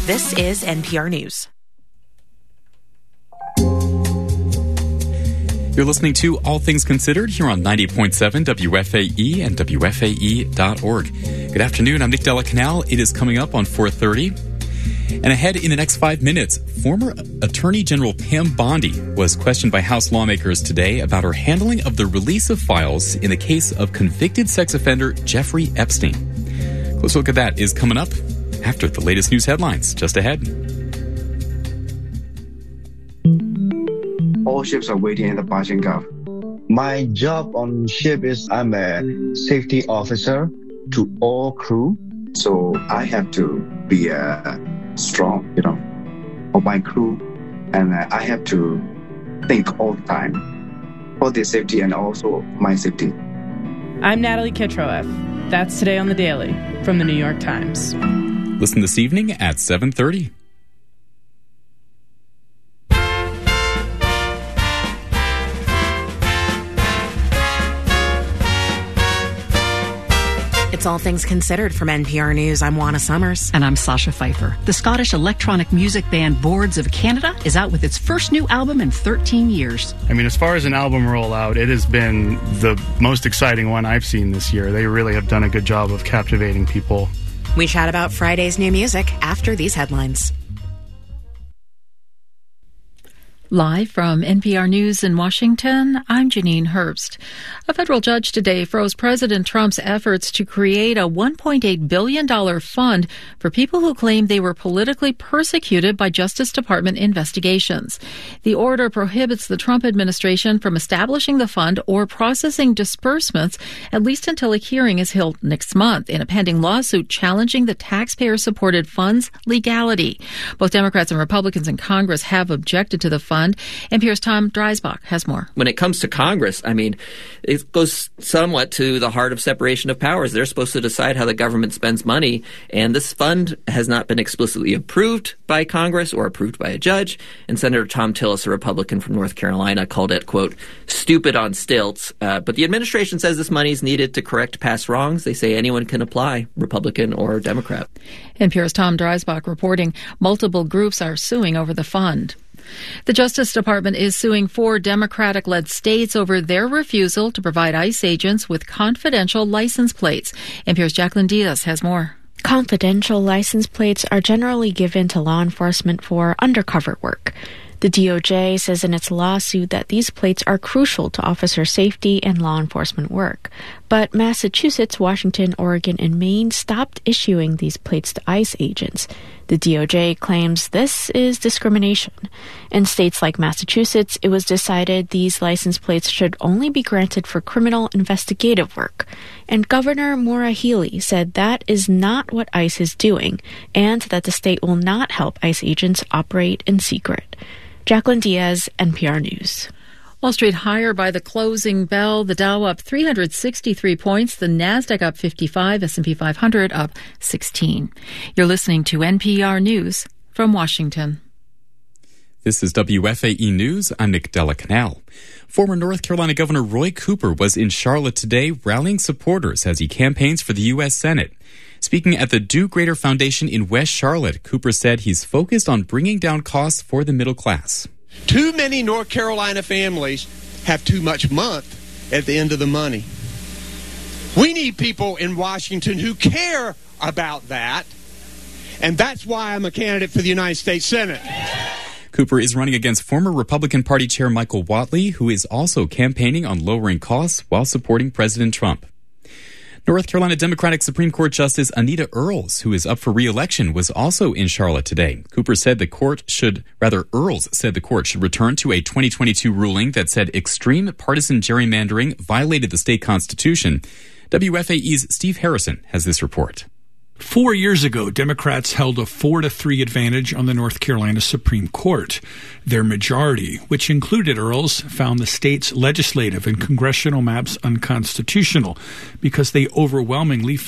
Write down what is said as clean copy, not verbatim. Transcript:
This is NPR News. You're listening to All Things Considered here on 90.7 WFAE and WFAE.org. Good afternoon. I'm Nick Della Canal. It is coming up on 4:30. And ahead in the next 5 minutes, former Attorney General Pam Bondi was questioned by House lawmakers today about her handling of the release of files in the case of convicted sex offender Jeffrey Epstein. Close look at that is coming up after the latest news headlines. Just ahead. All ships are waiting in the Persian Gulf. My job on ship is I'm a safety officer to all crew. So I have to be strong, for my crew. And I have to think all the time for their safety and also my safety. I'm Natalie Kitroeff. That's Today on the Daily from the New York Times. Listen this evening at 7:30. It's All Things Considered from NPR News. I'm Juana Summers. And I'm Sasha Pfeiffer. The Scottish electronic music band Boards of Canada is out with its first new album in 13 years. As far as an album rollout, it has been the most exciting one I've seen this year. They really have done a good job of captivating people. We chat about Friday's new music after these headlines. Live from NPR News in Washington, I'm Janine Herbst. A federal judge today froze President Trump's efforts to create a $1.8 billion fund for people who claim they were politically persecuted by Justice Department investigations. The order prohibits the Trump administration from establishing the fund or processing disbursements, at least until a hearing is held next month in a pending lawsuit challenging the taxpayer-supported fund's legality. Both Democrats and Republicans in Congress have objected to the fund. NPR's Tom Dreisbach has more. When it comes to Congress, it goes somewhat to the heart of separation of powers. They're supposed to decide how the government spends money, and this fund has not been explicitly approved by Congress or approved by a judge. And Senator Tom Tillis, a Republican from North Carolina, called it, quote, stupid on stilts. But the administration says this money is needed to correct past wrongs. They say anyone can apply, Republican or Democrat. NPR's Tom Dreisbach reporting multiple groups are suing over the fund. The Justice Department is suing 4 Democratic-led states over their refusal to provide ICE agents with confidential license plates. NPR's Jacqueline Diaz has more. Confidential license plates are generally given to law enforcement for undercover work. The DOJ says in its lawsuit that these plates are crucial to officer safety and law enforcement work. But Massachusetts, Washington, Oregon, and Maine stopped issuing these plates to ICE agents. The DOJ claims this is discrimination. In states like Massachusetts, it was decided these license plates should only be granted for criminal investigative work. And Governor Maura Healey said that is not what ICE is doing, and that the state will not help ICE agents operate in secret. Jacqueline Diaz, NPR News. Wall Street higher by the closing bell. The Dow up 363 points. The Nasdaq up 55. S&P 500 up 16. You're listening to NPR News from Washington. This is WFAE News. I'm Nick Della Canal. Former North Carolina Governor Roy Cooper was in Charlotte today rallying supporters as he campaigns for the U.S. Senate. Speaking at the Do Greater Foundation in West Charlotte, Cooper said he's focused on bringing down costs for the middle class. Too many North Carolina families have too much month at the end of the money. We need people in Washington who care about that, and that's why I'm a candidate for the United States Senate. Cooper is running against former Republican Party Chair Michael Whatley, who is also campaigning on lowering costs while supporting President Trump. North Carolina Democratic Supreme Court Justice Anita Earls, who is up for re-election, was also in Charlotte today. Earls said the court should return to a 2022 ruling that said extreme partisan gerrymandering violated the state constitution. WFAE's Steve Harrison has this report. 4 years ago, Democrats held a 4-3 advantage on the North Carolina Supreme Court. Their majority, which included Earls, found the state's legislative and congressional maps unconstitutional because they overwhelmingly